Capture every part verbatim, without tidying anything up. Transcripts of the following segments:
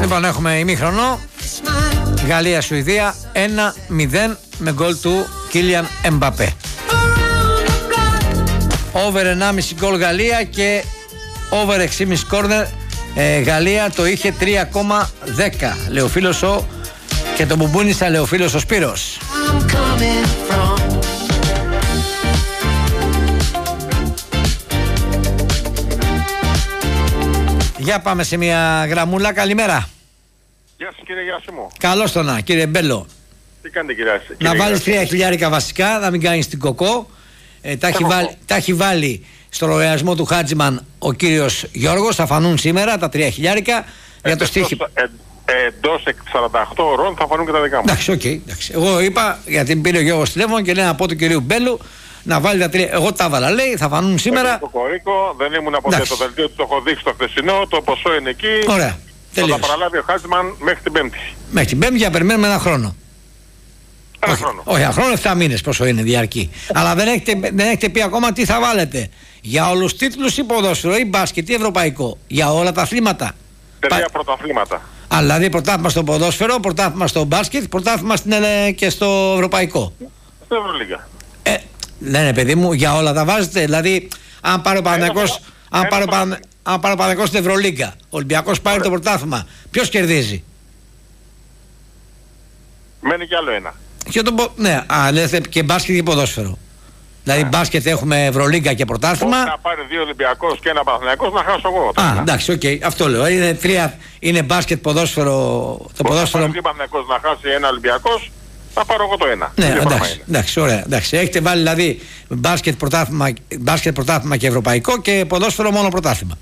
Λοιπόν, έχουμε ημίχρονο. Γαλλία-Σουηδία ένα μηδέν με γκολ του Κίλιαν Εμπαπέ. Over ενάμιση γκολ Γαλλία και over έξι κόμμα πέντε κόρνερ ε, Γαλλία το είχε τρία κόμμα δέκα. Λέει ο φίλος ο και το μπουμπούνισα, λέει ο φίλος ο Σπύρος. Για πάμε σε μια γραμμούλα. Καλημέρα. Γεια σας κύριε Γερασίμου. Καλώς το να, κύριε Μπέλο. Τι κάνετε κύριε Γερασίμου? Να βάλεις τρία χιλιάρικα βασικά, να μην κάνεις την κοκό. Ε, τα, έχει βάλει, τα έχει βάλει στο λογαριασμό του Χάτζιμαν ο κύριος Γιώργος. Θα φανούν σήμερα τα τρία χιλιάρικα για το στοίχημα. Εντός σαράντα οκτώ ώρων θα φανούν και τα δικά μου. Εντάξει, οκ. Okay, εγώ είπα, γιατί πήρε ο Γιώργος τηλέφωνο και λέει να πω του κυρίου Μπέλου να βάλει τα τρία. Εγώ τα έβαλα, λέει, θα φανούν σήμερα. Το κορίκο, δεν ήμουν ποτέ στο δελτίο του, το έχω δείξει το χθεσινό, το ποσό είναι εκεί. Ωραία. Θα τα παραλάβει ο Χάτζιμαν μέχρι την Πέμπτη. Μέχρι την Πέμπτη για περιμένουμε ένα χρόνο. Ένα όχι, χρόνο. Όχι, ένα χρόνο, εφτά μήνες πόσο είναι διαρκή. Αλλά δεν έχετε, δεν έχετε πει ακόμα τι θα βάλετε. Για όλους τους τίτλους ή ποδόσφαιρο ή μπάσκετ ή ευρωπαϊκό. Για όλα τα αθλήματα. Τρία Πα... πρωταθλήματα. Αλλά δηλαδή πρωτάθλημα στο ποδόσφαιρο, πρωτάθλημα στο μπάσκετ, πρωτάθλημα στην ελε... και στο ευρωπαϊκό. Στην Ευρωλίγα. Ε, λένε παιδί μου, για όλα τα βάζετε. Δηλαδή, αν πάρει ο Παναθηναϊκός, αν πάρει ο Παναθηναϊκός στην Ευρωλίγκα, ο Ολυμπιακός πάρει το πρωτάθλημα, ποιος κερδίζει? Μένει κι άλλο ένα. Και το, ναι, α, λέτε και μπάσκετ και ποδόσφαιρο. Δηλαδή, yeah. μπάσκετ έχουμε Ευρωλίγκα και πρωτάθλημα. Μπορεί να πάρει δύο Ολυμπιακός και ένα Παναθηναϊκός να χάσω εγώ. Α, εντάξει, οκ, okay, αυτό λέω. Είναι, τρία, είναι μπάσκετ, ποδόσφαιρο. Το μπορεί ποδόσφαιρο. Αν πάρει δύο Παναθηναϊκός να χάσει ένα Ολυμπιακός, θα πάρω εγώ το ένα. Ναι, εντάξει, εντάξει, ωραία. Εντάξει. Έχετε βάλει δηλαδή μπάσκετ πρωτάθλημα, μπάσκετ, πρωτάθλημα και ευρωπαϊκό και ποδόσφαιρο μόνο πρωτάθλημα.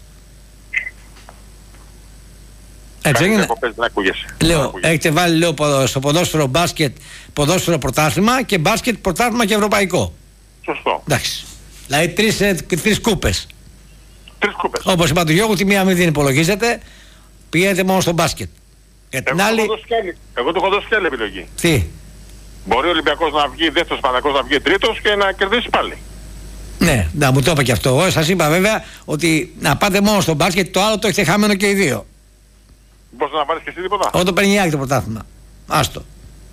Έτσι έγινε. Λέω, έχετε βάλει λέω, στο ποδόσφαιρο μπάσκετ, ποδόσφαιρο πρωτάθλημα και μπάσκετ πρωτάθλημα και ευρωπαϊκό. Σωστό. Εντάξει. Δηλαδή τρεις, ε, τρεις κούπες. Τρεις κούπες. Όπως είπα του Γιώργου, τη μία μην την υπολογίζετε, πηγαίνετε μόνο στο μπάσκετ. Για την εγώ, άλλη... άλλη... εγώ το έχω δώσει και άλλη επιλογή. Τι? Μπορεί ο Ολυμπιακός να βγει δεύτερος, Παναθηναϊκός να βγει τρίτος και να κερδίσει πάλι. Ναι, να μου το είπα και αυτό. Εγώ σας είπα βέβαια ότι να πάτε μόνο στο μπάσκετ, το άλλο το έχετε χαμένο και οι δύο. Πώς να βάλεις και εσύ τίποτα? Εγώ το παίρνει το πρωτάθλημα. Άστο.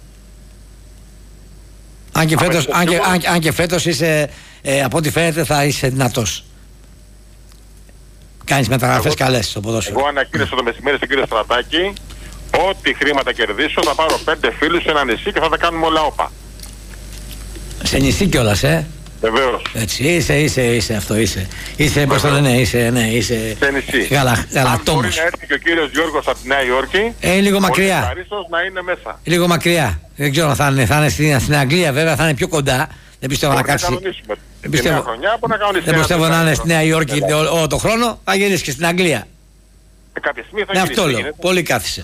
Αν και φέτος, αν και, αν, αν και φέτος είσαι, ε, από ό,τι φαίνεται θα είσαι δυνατός. Κάνεις μεταγραφές καλές στο ποδόσφαιρο. Εγώ ανακοίνωσα το μεσημέρι στον κύριο Στρατάκη, ό,τι χρήματα κερδίσω θα πάρω πέντε φίλους σε ένα νησί και θα τα κάνουμε όλα όπα. Σε νησί κιόλας, ε. Βεβαίως. Έτσι, είσαι, είσαι, είσαι αυτό, είσαι. Είσαι, πώς το λένε, είσαι, ναι, είσαι. Σε νησί. Γαλα, γαλατόμος. Αν μπορεί να έρθει και ο κύριος Γιώργος από τη Νέα Υόρκη, ε, λίγο μακριά. ευχαρίστως να είναι μέσα. Λίγο μακριά. Δεν ξέρω αν θα είναι, θα είναι στην, στην Αγγλία, βέβαια θα είναι πιο κοντά. Δεν πιστεύω να κάτσει. Δεν πιστεύω, χρονιά, δεν πιστεύω να είναι στη Νέα Υόρκη όλο το χρόνο. Θα γυρίσει και στην Αγγλία. Ε, κάποια στιγμή θα ναι, γυρίσει. Αυτό λέω. Πολύ κάθισε.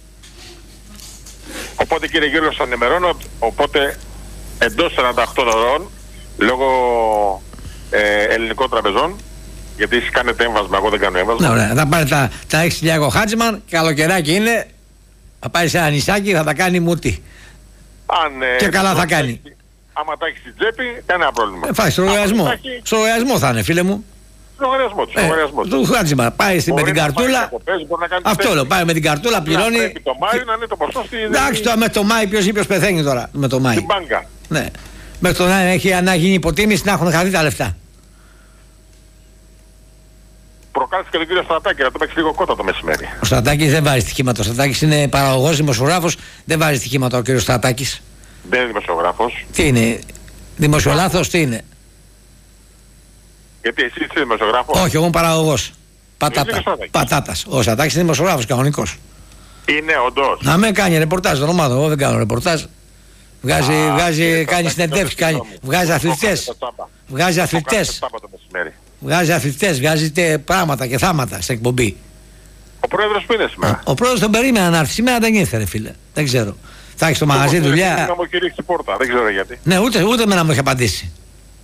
Οπότε κύριε Γιώργο, σας ενημερώνω, οπότε εντός σαράντα οκτώ ώρων, λόγω ε, ελληνικών τραπεζών, γιατί εσείς κάνετε έμβασμα, εγώ δεν κάνω έμβασμα. Ναι, ωραία. Θα πάρει τα, τα έξι χιλιάδες ο Χάτζιμαν, καλοκαιράκι είναι, θα πάρει σε ένα νησάκι, θα τα κάνει μούτι. Αν, ε, και καλά θα κάνει. Άμα τα έχει στην τσέπη, κανένα πρόβλημα. Ε, φάει στο λογαριασμό. Στο λογαριασμό θα είναι, φίλε μου. Στο λογαριασμό του. Ε, του Χάτζιμαν. Πάει με την καρτούλα. Κοπές, αυτό λέω, πάει με την καρτούλα, πληρώνει. Πρέπει το Μάιο να είναι το ποσό στη. Εντάξει, με το Μάιο, ποιος ή ποιος πεθαίνει τώρα με το Μάιο. Στην μπάνκα. Ναι. Μέχρι το να έχει να γίνει υποτίμηση να έχουν χαθεί τα λεφτά. Προκάλεσε και τον κύριο Στρατάκη να το παίξει λίγο κότα το μεσημέρι. Ο Στρατάκης δεν βάζει στοιχήματα. Ο Στρατάκης είναι παραγωγός, δημοσιογράφος. Δεν βάζει στοιχήματα ο κύριος Στρατάκης. Δεν είναι δημοσιογράφος. Τι είναι, δημοσιολάθος, τι είναι? Γιατί εσύ είσαι δημοσιογράφος? Όχι, εγώ είμαι παραγωγός. Πατάτα. Πατάτας. Ο Στρατάκης είναι δημοσιογράφος κανονικός. Είναι όντως. Να με κάνει ρεπορτάζ τον ομάδα. Εγώ δεν κάνω ρεπορτάζ. Βγάζει, Α, βγάζει, κάνει συνεντεύξεις, κάνει, βγάζει αθλητές. Βγάζει αθλητές. Βγάζει αθλητές, βγάζει πράγματα και θάματα στην εκπομπή. Ο πρόεδρος που είναι σήμερα? Ο, ο πρόεδρος τον περίμενα να έρθει. Σήμερα δεν ήρθε, ρε φίλε. Δεν ξέρω. Θα έχει στο μαγαζί δουλειά. Να μου κηρύξει πόρτα, δεν ξέρω γιατί. Ναι, ούτε, ούτε με να μου έχει απαντήσει.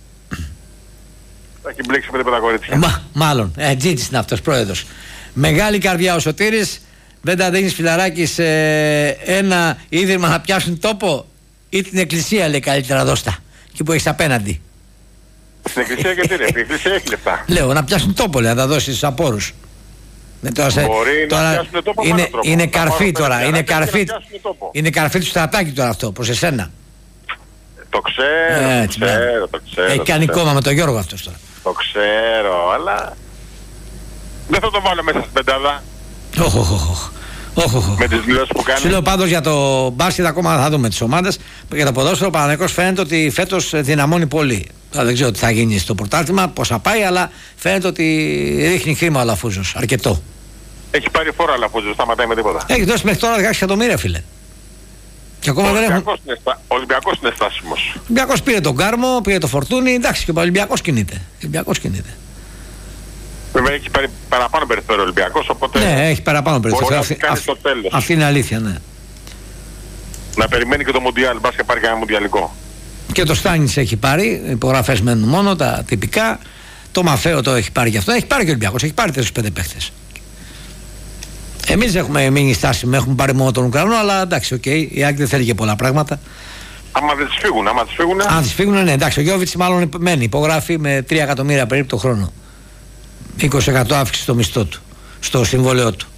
Θα έχει μπλέξει με τα κορίτσια. Μα, μάλλον. Ε, Τζίτζης είναι αυτός πρόεδρος. Μεγάλη καρδιά ο Σωτήρης. Δεν τα δίνεις φιλαράκι σε ένα ίδρυμα να πιάσουν τόπο ή την εκκλησία, λέει, καλύτερα δώστα. Εκεί που έχεις απέναντι. Στην εκκλησία γιατί είναι, η εκκλησία έχει λεφτά. Λέω να πιάσουν τόπο, λέει, να τα δώσεις στους απόρους. Ναι, τώρα, μπορεί τώρα, να πιάσουν τόπο είναι, με τρόπο. είναι καρφί τώρα. Είναι καρφί, είναι καρφί του Στρατάκη τώρα αυτό προς εσένα. Το ξέρω, ε, το ξέρω, το ξέρω. Έχει κάνει κόμμα με τον Γιώργο αυτός τώρα. Το ξέρω, αλλά δεν θα το βάλω μέσα στην πεντάδα. Όχι, όχι, όχι. Oh, oh, oh. Με τις δηλώσεις που κάνει. Σου λέω πάντως για το μπάσκετ ακόμα θα δούμε τις ομάδες. Για το ποδόσφαιρο ο Παναθηναϊκός φαίνεται ότι φέτος δυναμώνει πολύ. Δεν ξέρω τι θα γίνει στο πρωτάθλημα, πώς θα πάει, αλλά φαίνεται ότι ρίχνει χρήμα ο Αλαφούζος. Αρκετό. Έχει πάρει φόρο ο Αλαφούζος, σταματάει με τίποτα. Έχει δώσει μέχρι τώρα δεκαέξι εκατομμύρια, φίλε. Και ακόμα ο δεν έχουν. Ο Ολυμπιακός είναι στάσιμος. Ο Ολυμπιακός πήρε τον Κάρμο, πήρε το Φορτούνι. Εντάξει, και ο Ολυμπιακός κινείται. Ο Ολυμπιακός κινείται. Βέβαια έχει πάρει παραπάνω περιθώριο ο Ολυμπιακός, οπότε. Ναι, έχει παραπάνω περιθώριο. Αυτή, αυτή είναι αλήθεια, ναι. Να περιμένει και το Μουντιάλ, μπας και πάρει κανένα Μουντιαλικό. Και το Στάνιτς έχει πάρει, υπογραφές μένουν μόνο, τα τυπικά. Το Μαφέο το έχει πάρει και αυτό. Έχει πάρει και ο Ολυμπιακός, έχει πάρει τέσσερις πέντε παίχτες. Εμείς έχουμε μείνει στάσιμοι, έχουμε πάρει μόνο τον Ουκρανό, αλλά εντάξει, οκ, okay, η Άκη δεν θέλει και πολλά πράγματα. Άμα δεν τις φύγουν, άμα τις φύγουν. Αν τις φύγουν, ναι, εντάξει, ο Γιώβιτς μάλλον μένει, υπογράφει με τρία εκατομμύρια περίπου το χρόνο. είκοσι τοις εκατό αύξηση στο μισθό του, στο συμβόλαιό του.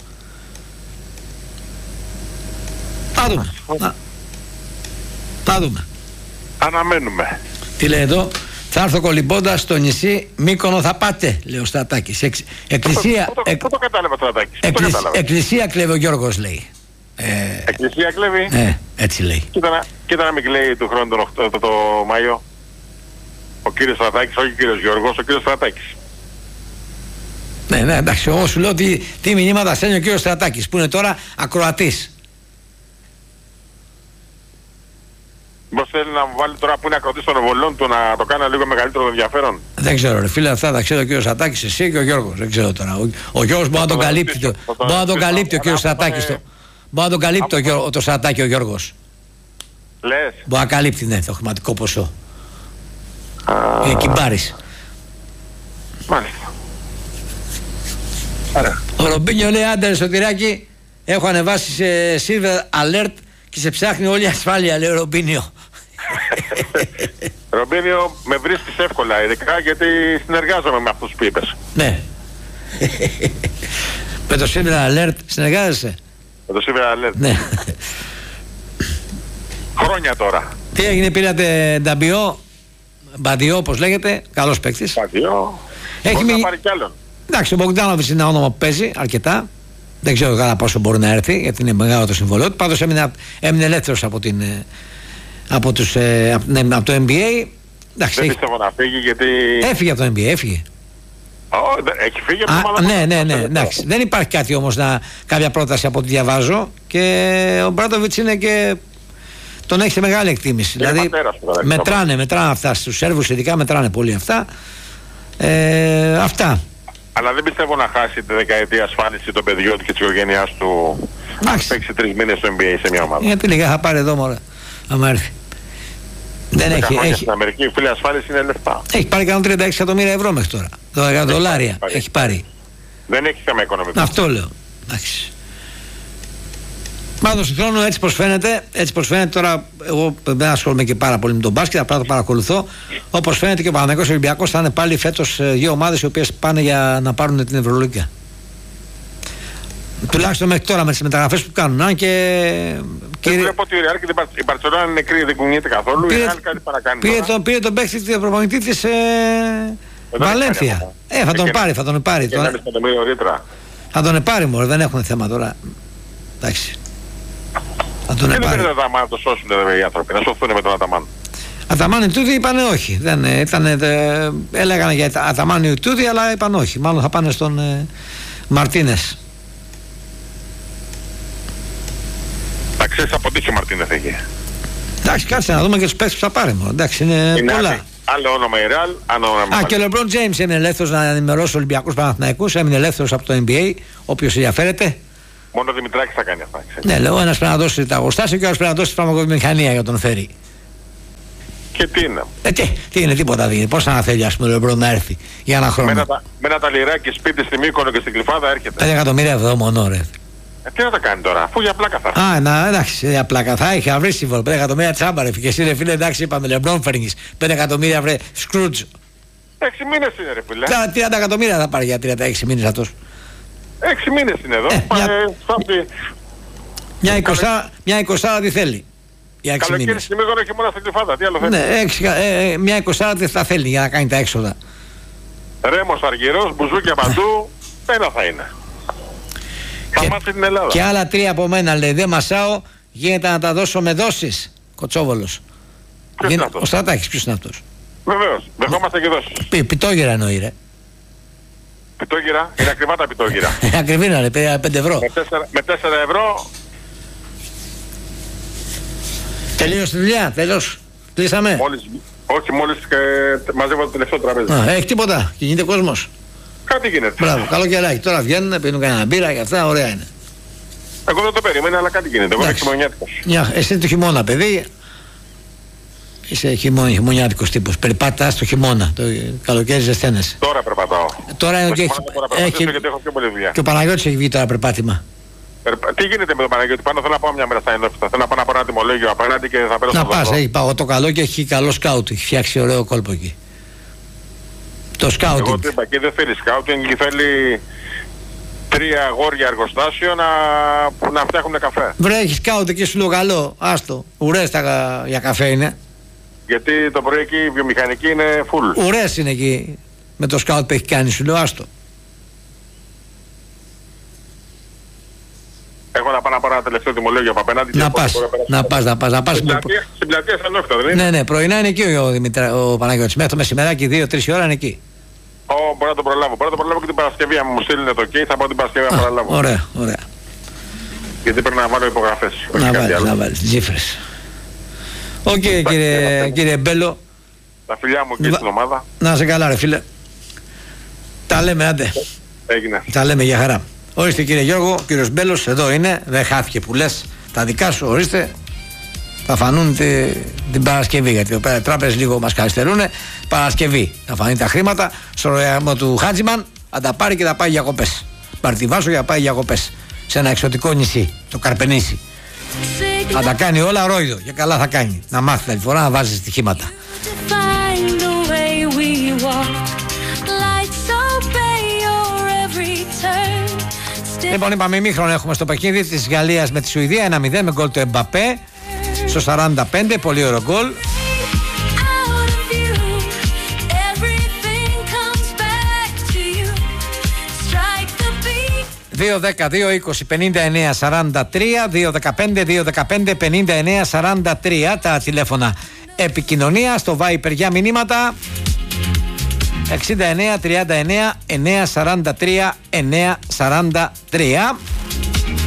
Θα δούμε. Να. Θα δούμε. Αναμένουμε. Τι λέει εδώ, θα έρθω κολυμπώντας στο νησί Μύκονο θα πάτε, λέει ο Στρατάκης. Εξ, εκκλησία, πού το, εκ, το κατάλαβε ο Στρατάκης. Εκκλησ, εκκλησία κλέβει ο Γιώργος, λέει. Ε, εκκλησία κλέβει. Ναι, έτσι λέει. Κοίτα να, κοίτα να μην κλαίει του χρόνου τον, το, το, το Μάιο. Ο κύριος Στρατάκης, όχι ο κύριος Γιώργος, ο κύριος Στρατάκης. Ναι, ναι, εντάξει, εγώ σου λέω τι, τι μηνύματα στέλνει ο κύριος Στρατάκης, που είναι τώρα ακροατής. Μήπως θέλει να βάλει τώρα που είναι ακροτής των βολών του να το κάνει λίγο μεγαλύτερο ενδιαφέρον. Δεν ξέρω ρε φίλε, αυτά τα ξέρει ο κύριος Στρατάκης, εσύ και ο Γιώργος, δεν ξέρω τώρα. Ο, ο Γιώργος μπορεί να τον καλύπτει, το, μπορεί να τον καλύπτει ο κύριος Στρατάκης, το, μπορεί να τον καλύπτει το, το Στρατάκη ο Γιώργος. Λες. Μπορεί να καλύπτει, ναι, το χρηματικό ποσό. Είναι κυμπάρης. Μάλιστα. Άρα. Ο Ρομπίνιο λέει, άντε Σωτηράκη, έχω ανεβάσει σε Silver Alert και σε ψάχνει όλη η ασφάλεια, λέει ο Ρομπίνιο. Ρομπίνιο, με βρίσκεις εύκολα, ειδικά γιατί συνεργάζομαι με αυτούς που είπες. Ναι. Με το Silver Alert συνεργάζεσαι? Με το Silver Alert. Ναι. Χρόνια τώρα. Τι έγινε, πήρατε Νταμπιό, Μπαντιό όπως λέγεται, καλός παίκτης. Μπαντιό, έχει μπορεί μη... να πάρει κι άλλον. Εντάξει, ο Μπογκδάνοβιτς είναι ένα όνομα που παίζει αρκετά. Δεν ξέρω καλά πόσο μπορεί να έρθει, γιατί είναι μεγάλο το συμβολό του. Πάντως έμεινε, έμεινε ελεύθερος από, την, από, τους, από, ναι, από το N B A. Εντάξει, δεν έχει... πιστεύω να φύγει γιατί... Έφυγε από το N B A, έφυγε. Oh, έχει φύγει από το Α, ναι, ναι, ναι, εντάξει. Δεν υπάρχει κάτι όμως, να, κάποια πρόταση από ό,τι διαβάζω. Και ο Μπράντοβιτς είναι και... Τον έχει σε μεγάλη εκτίμηση. Είναι δηλαδή πατέρας, μετράνε, μετράνε αυτά. Στους Σέρβους ειδικά μετράνε πολύ αυτά. Ε, αυτά. Αλλά δεν πιστεύω να χάσει τη δεκαετία ασφάλιση των παιδιών του και της οικογένειάς του. Αν παίξει τρεις μήνες στο N B A σε μια ομάδα. Γιατί λίγα θα πάρει εδώ μωρέ, άμα έρθει. Δεν έχει, έχει. Στην Αμερική η φίλη ασφάλιση είναι λεφτά. Έχει πάρει κανένα τριάντα έξι εκατομμύρια ευρώ μέχρι τώρα. δώδεκα δολάρια πάρει. έχει πάρει. Δεν έχει θέμα οικονομικό. Αυτό λέω. Εντάξει. Πάντως του χρόνου έτσι πως φαίνεται, έτσι πως φαίνεται τώρα, εγώ δεν ασχολούμαι και πάρα πολύ με τον μπάσκετ, απλά το παρακολουθώ. Όπως φαίνεται και ο Παναθηναϊκός και ο Ολυμπιακός θα είναι πάλι φέτος δύο ομάδες οι οποίες πάνε για να πάρουν την Ευρωλίγκα. Τουλάχιστον μέχρι τώρα με τις μεταγραφές που κάνουν. Αν και. Δεν βλέπω ότι η Ρεάλ και η Μπαρτσελόνα είναι νεκρή, δεν κουνιέται καθόλου. Πήρε, η Ρεάλ κάτι παρακάνει. Πήρε, τον, πήρε τον παίκτη της προπονητή της ε, Βαλένθια. Ε, θα τον πάρει, θα τον πάρει. Και ένα εκατομμύριο ρήτρα. Θα τον πάρει μόνο, δεν έχουν θέμα τώρα. Εντάξει. Θα τον δεν πάρει. πήρε τον Αταμάν να το σώσουν οι άνθρωποι, να σωθούν με τον Αταμάν. Αταμάν οι τούτοι είπανε όχι. Δεν, ήταν, δε, έλεγαν για Αταμάν οι τούτοι, αλλά είπαν όχι. Μάλλον θα πάνε στον ε, Μαρτίνες. Να ξέρεις από τι και ο Μαρτίνες έχει. Εντάξει, κάτσε να δούμε και τους παίκτες που θα πάρει μόνο. Εντάξει, είναι, είναι πολλά. Άλλη. Άλλο όνομα η Ρεάλ, άλλο όνομα. Α, και ο Λεμπρόν Τζέιμς έμεινε ελεύθερος να ενημερώσει Ολυμπιακούς Παναθηναϊκούς. Έμεινε ελεύθερος από το N B A. Όποιος ενδιαφέρεται. Μόνο ο Δημητράκης θα κάνει αυτά. Ξέρεις. Ναι, λέω ένας πρέπει να δώσει τα αγωστάσια και ο άλλος πρέπει να δώσει τη φαρμακοβιομηχανία για τον φέρει. Και τι είναι. Ε, τι, τι είναι, τίποτα δεν είναι. Πώς να θέλει, ας πούμε, ο Λεμπρόν να έρθει για ένα χρόνο. Με ένα, με ένα ταλιράκι σπίτι στη Μύκονο και στην Κλειφάδα έρχεται. πέντε εκατομμύρια ευρώ μόνο, ρε. Ε, τι να τα κάνει τώρα, αφού για πλάκα θα. Α, να, εντάξει, για πλάκα θα είχε αυρίσει σύμβολο. πέντε εκατομμύρια τσάμπα, ρε. Και εσύ, ρε φίλε, εντάξει, είπαμε Λεμπρόν φέρνεις. πέντε εκατομμύρια, βρε, Σκρούτζ. έξι μήνες είναι, ρε φίλε. τριάντα εκατομμύρια θα πάρει για τριάντα έξι μήνες αυτός. Έξι μήνες είναι εδώ. Ε, μια... Ε, μια εικοσάρα, μια εικοσάρα τι θέλει. Για έξι μήνες. Καλοκαίρι συνήθως έχει μόνο στην Κλειφάδα. Τι άλλο θέλει. Ναι, έξι, ε, ε, μια εικοσάρα τι θα θέλει για να κάνει τα έξοδα. Ρέμος Αργυρός, μπουζούκια παντού. Ένα θα είναι. Θα μάθει την Ελλάδα. Και άλλα τρία από μένα λέει. Δεν μασάω, γίνεται να τα δώσω με δόσεις. Κοτσόβολος. Ποιος είναι αυτός? Ο Στρατάκης, ποιος είναι αυτός? Βεβαίως, δεχόμαστε και δόσεις. Πι, πιτόγυρα εννοεί ρε. Πιτόγυρα, είναι ακριβά τα πιτόγυρα. Ακριβή να ρε, πέντε ευρώ. Με τέσσερα, με τέσσερα ευρώ. Τελείωσε τη δουλειά, τέλος. Κλείσαμε. Μόλις, όχι, μόλις και μαζεύω το τελευταίο τραπέζι. Α, έχει τίποτα, κινείται κόσμος. Κάτι γίνεται. Μπράβο, καλό καιράκι. Τώρα βγαίνουν, πίνουν κανένα μπύρα και αυτά, ωραία είναι. Εγώ δεν το περίμενα, αλλά κάτι γίνεται. Εγώ είμαι χειμωνιάτικος. Μια, εσύ το χειμώνα, παιδί. Είσαι χειμώνα, χειμωνιάτικος τύπος. Περπατάς το χειμώνα. Το καλοκαίρι ζεσταίνεσαι. Τώρα περπατάω. Τώρα είναι το και έχει. έχει... γιατί έχω πιο πολλή δουλειά. Και ο Παναγιώτης έχει βγει τώρα περπάτημα. Περπα... Τι γίνεται με τον Παναγιώτη? Πάνω θέλω να πάω μια μέρα στα ενόφυτα. Θέλω να πάω να πάρω ένα τιμολόγιο απέναντι και θα πέρασω. Να στον πας, έχει πάω το καλό και έχει καλό σκάουτ. Έχει φτιάξει ωραίο κόλπο εκεί. Το σκάουτινγκ. Εγώ το είπα και δεν θέλει σκάουτινγκ, θέλει τρία αγόρια εργοστάσιο να, να φτιάχνουν καφέ. Βρε, έχει σκάουτ εκεί, σου λέω καλό. Άστο. Ουρές τα για καφέ είναι. Γιατί το πρωί εκεί η βιομηχανική είναι full. Ουρές είναι εκεί με το σκάουτ που έχει κάνει, σου λέω άστο. Έχω να πάω να πάρω ένα τελευταίο τιμολόγιο από απέναντι. Να πας, να πας, να πας, να πας. Στην πλατεία, στην πλατεία σαν όχτα, δεν είναι? Ναι, ναι, πρωινά είναι εκεί ο, Δημητρα... ο Παναγιώτης. Μέχρι το μεσημεράκι, δύο τρεις ώρα είναι εκεί. Ω, oh, μπορώ να το προλάβω. Μπορώ να το προλάβω και την Παρασκευή. Αν μου στείλουν το OK, θα πάω την Παρασκευή να προλάβω. Ωραία, ωραία. Γιατί πρέπει να βάλω υπογραφές. Να βάλεις, να βάλεις, τζίφρες. Οκ, okay, κύριε, κύριε Μπέλο. Τα φιλιά μου και στην ομάδα. Να σε καλά ρε φίλε. Τα λέμε, άντε. Έγινε. Τα λέμε για χαρά. Ορίστε κύριε Γιώργο, ο κύριος Μπέλος εδώ είναι. Δεν χάθηκε που λες τα δικά σου, ορίστε. Θα φανούν τη, την Παρασκευή, γιατί εδώ πέρα τράπεζες λίγο μας καθυστερούν. Παρασκευή θα φανεί τα χρήματα στο λογαριασμό του Χάτζιμαν. Θα τα πάρει και θα πάει διακοπές. Πάρει τη Βάσο για να πάει διακοπές σε ένα εξωτικό νησί, το Καρπενήσι. Θα τα κάνει όλα ρόιδο και καλά θα κάνει. Να μάθει τα φορά να βάζει στοιχήματα. Λοιπόν, είπαμε ημίχρονο έχουμε στο παιχνίδι της Γαλλίας με τη Σουηδία ένα μηδέν με γκολ του Εμπαπέ στο σαράντα πέντε, πολύ ωραίο γκολ. δύο δέκα δύο είκοσι πενήντα εννέα σαράντα τρία, δύο δεκαπέντε δύο δεκαπέντε πενήντα εννέα σαράντα τρία τα τηλέφωνα επικοινωνία, στο Viper για μηνύματα εξήντα εννέα τριάντα εννέα εννιακόσια σαράντα τρία εννιακόσια σαράντα τρία.